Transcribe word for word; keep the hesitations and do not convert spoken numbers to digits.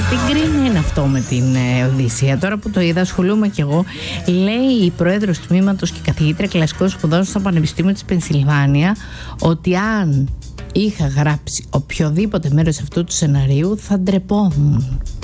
τι γκρίνια είναι αυτό με την ε, Οδύσσεια? Τώρα που το είδα, ασχολούμαι κι εγώ. Λέει η πρόεδρος τμήματος και καθηγήτρια κλασικών σπουδών στο Πανεπιστήμιο της Πενσιλβάνια ότι αν είχα γράψει οποιοδήποτε μέρος αυτού του σεναρίου θα ντρεπόμουν.